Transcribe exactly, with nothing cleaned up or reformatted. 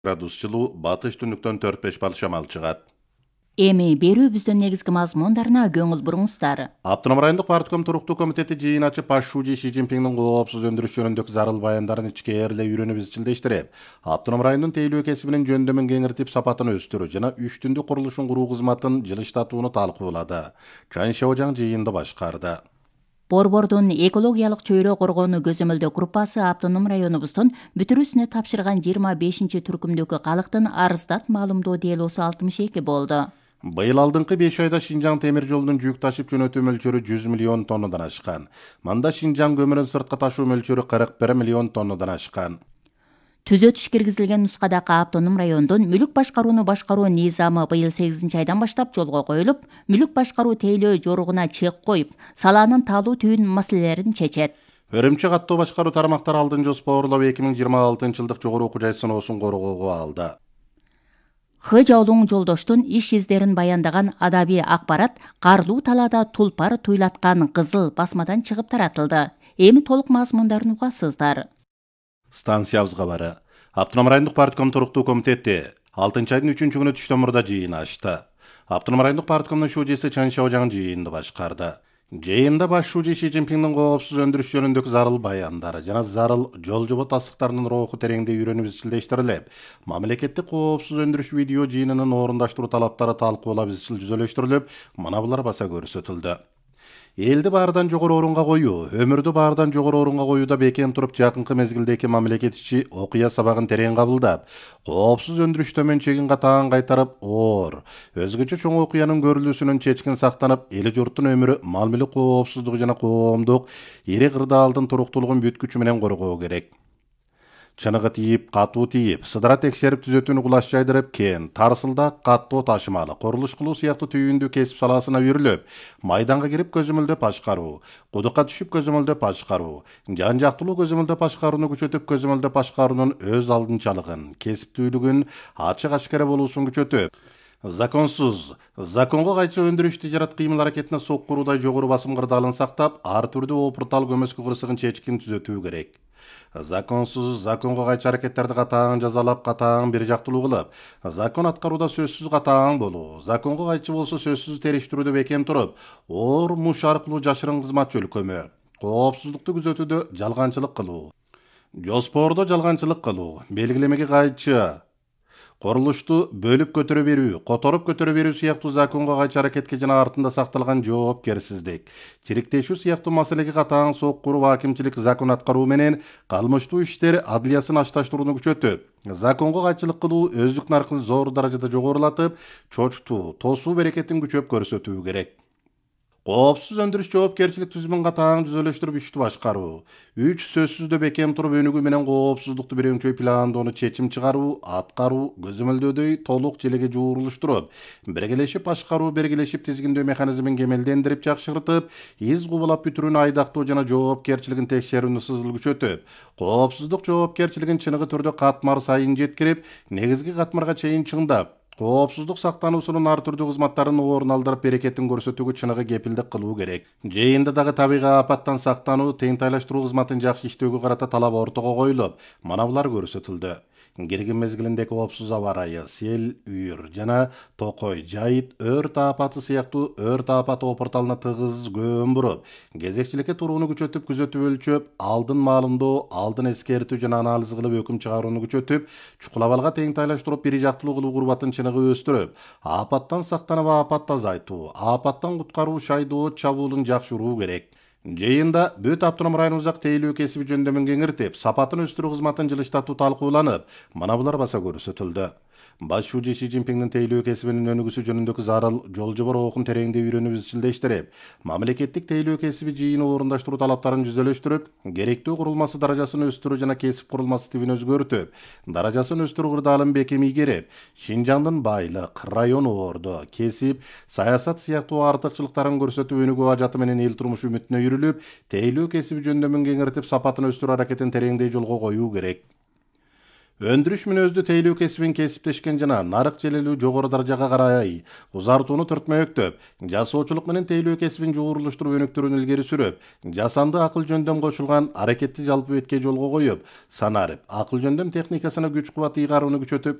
градус жылуу, батыш түнүктөн төрт беш балл шамал чыгат. Эми берүүбүздүн негизги мазмундарына көңүл буруңуздар. Автоном райондук партком туруктуу комитети жыйын ачып, Пашшужи Ши Цзиньпиндин коопсуз өндүрүш жөнүндөгү зарыл баяндарын ичкээрле үйрөнүп изчилдештирип, автоном райондун тейлөө кесибинин жөндөмүн кеңиртип, сапатын өстүрүү жана үч түндүк курулушун куруу кызматын жылыштатууну талкуулады. Чан Шаожаң жыйынды башкарды. Борбордун экологиялык чөйрө коргоону көзөмөлдөө группасы автоном районубуздун бүтүрүүсүнө тапшырган жыйырма бешинчи түркүмдөгү калктын арыздат маалымдоо делосу алтымыш эки болду. Быйыл алдыңкы беш айда Шинжаң темир жолунун жүк ташып жөнөтүү мөлчөрү жүз миллион тоннадан ашкан. Мында Шинжаң көмүрүн сыртка ташуу мөлчөрү кырк бир миллион тоннадан ашкан. Түзөтүш киргизилген нускадагы автоном райондун мүлүк башкарууну башкаруу низамы быйыл сегизинчи айдан баштап жолго коюлуп, мүлүк башкаруу тейлөө жоругуна чек коюп, салаанын таалуу түбүн маселелерин чечет. Өрүмчү каттоо башкаруу тармактары алдын жоспарлап эки миң жыйырма алтынчы жылдык жогору окуу жай сыноосун коргоого алды. Х Жаулуң жолдоштун иш издерин баяндаган адабий акпарат карлуу талаада тулпар туйлаткан кызыл басмадан чыгып таратылды. Эми толук мазмундарын угасыздар. Станциябызга бары. Автоном райондук партком туруктуу комитети алтынчы айдын үчүнчү күнү түштөн мурда жыйын ачты. Автоном райондук парткомдун шужеси Чан Шаожаң жыйынды башкарды. Жыйында Башшужи Ши Цзиньпиндин коопсуз өндүрүш жөнүндөгү зарыл баяндары жана зарыл жол жобо тастыктарынын руху тереңде үйрөнүп изчилдештирилип, мамлекеттик коопсуз өндүрүш видео жыйынынын орундаштыруу талаптары талкуулап изчил жүзөлөштүрүлүп, мына булар баса көрсөтүлдү. Элди баардан жогору орунга коюу, өмүрдү баардан жогору орунга коюуда бекем туруп, жакынкы мезгилдеги мамлекет ичи окуя сабагын терең кабылдап, коопсуз өндүрүш төмөнчөгүн катаан кайтарып, оор, өзгөчө чоң окуянын көрүлүүсүнөн чечкин сактанып, эли журттун өмүрү, мал мүлүк коопсуздугу жана коомдук ири кырдаалдын туруктуулугун бүткүчү менен коргоо керек. Чыныгы тийип, катуу тийип, сыдыра текшерип түзөтүүнү кулаш жайдырып, кен, тарсылдак, каттоо ташымалы, курулуш кылуу сыяктуу түйүндүү кесип салаасына үйрүлүп, майданга кирип көзөмөлдөп башкаруу, кудукка түшүп көзөмөлдөп башкаруу, жан жактылуу көзөмөлдөп башкарууну күчөтүп, көзөмөлдөп башкаруунун өз алдынчалыгын, кесиптүүлүгүн, ачык ашкара болуусун күчөтүп, законсуз, законго кайчы өндүрүш тижарат кыймыл аракетине соккуруудай жогору басым кырдаалын сактап, ар түрдүү опуртал көмөскө кырсыгын чечкин түзөтүү керек. Законсуз, законго кайчы аракеттерди катаан жазалап, катаан бир жактылуу кылып, закон аткарууда сөзсүз катаан болуу, законго кайчы болсо сөзсүз териштирүүдө бекем туруп, оор муш аркылуу жашырын кызмат жөлкөмү, коопсуздукту күзөтүүдө жалганчылык кылуу, жоспордо жалганчылык кылуу, белгилемеге кайчы курулушту бөлүп көтөрө берүү, которуп көтөрө берүү сыяктуу законго кайчы аракетке жана артында сакталган жоопкерсиздик, чириктешүү сыяктуу маселеге катаан соккуруп, акимчилик закон аткаруу менен кылмыштуу иштер адлиясын ашташтырууну күчөтүп, законго кайчылык кылуу өздүк наркын зор даражада жогорулатып, чочтуу, тосуу берекетин күчөп көрсөтүү керек. Коопсуз өндүрүш жоопкерчилик түзүмүн катаан түзөлөштүрүп ишти башкаруу, үч сөзсүздө бекем туруп өнүгүү менен коопсуздукту бирөңчөй пландоону чечим чыгаруу, аткаруу, көзөмөлдөөдөй толук желеге жуурулуштуруп, биргелешип башкаруу, биргелешип тизгиндөө механизмин кемелдендирип жакшыртып, из кубулап бүтүрүүнү айдактоо жана жоопкерчилигин текшерүүнү сызыл күчөтүп, коопсуздук жоопкерчилигин чыныгы түрдө катмар сайын жеткирип, негизги катмарга чейин чыңдап, коопсуздук сактануусунун ар түрдүү кызматтарын орун алдырып, берекетин көрсөтүүгө чыныгы кепилдик кылуу керек. Жыйында дагы табигый апаттан сактануу, теңтайлаштыруу кызматын жакшы иштөөгө карата талап ортого коюлуп, мана булар көрсөтүлдү. Киргин мезгилинде коопсуз аба ырайы, сел, үйүр жана токой, жайыт, өрт апаты сыяктуу өрт апаты опурталына тыгыз көөн буруп, кезекчиликке турууну күчөтүп, күзөтүп өлчөп, алдын маалымдоо, алдын эскертүү жана анализ кылып өкүм чыгарууну күчөтүп, чукулабалга теңтайлаштырып, бир жактылуу кылуу курбатын чыныгы өстүрүп, апаттан сактанып, апатты азайтуу, апаттан куткаруу, шайдоо, чабуулун жакшыруу керек. Жыйында бүт автоном районубуздагы тейлөө кесиби жөндөмүн кеңиртип, сапатын өстүрүү кызматын жылыштатуу талкууланып, мана булар баса көрсөтүлдү. Башшужи Ши Цзиньпиндин тейлөө кесибинин өнүгүүсү жөнүндөгү зарыл жол жобо рухун тереңде үйрөнүп изчилдештирип, мамлекеттик тейлөө кесиби жыйыны орундаштыруу талаптарын жүзөлөштүрүп, керектүү курулмасы даражасын өстүрүү жана кесип курулмасы тибин өзгөртүп, даражасын өстүрүү кырдаалын бекем ийгерип, Шинжаңдын байлык, район ордо, кесип, саясат сыяктуу артыкчылыктарын көрсөтүп, өнүгүү ажаты менен эл турмушу үмүтүнө үйрүлүп, тейлөө кесиби жөндөмүн кеңиртип, сапатын өстүрүү аракетин тереңдей жолго коюу керек. Өндүрүш мүнөздүү тейлөө кесибин кесиптешкен жана нарык желелүү жогору даражага карай узартууну түртмөктөп, жасоочулук менен тейлөө кесибин жуурулуштуруп өнүктүрүүнү илгери сүрөп, жасанды акыл жөндөм кошулган аракетти жалпы бетке жолго коюп, санарип акыл жөндөм техникасына күч кубат ыйгарууну күчөтүп,